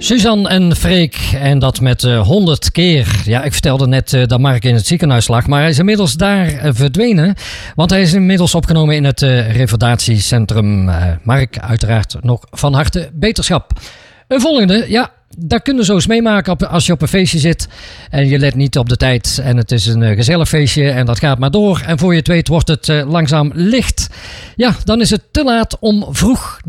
Suzanne en Freek en dat met 100 keer. Ja, ik vertelde net dat Mark in het ziekenhuis lag, maar hij is inmiddels daar verdwenen. Want hij is inmiddels opgenomen in het revalidatiecentrum. Mark, uiteraard nog van harte beterschap. Een volgende, ja, dat kun je zo eens meemaken als je op een feestje zit en je let niet op de tijd. En het is een gezellig feestje en dat gaat maar door. En voor je het weet wordt het langzaam licht. Ja, dan is het te laat om vroeg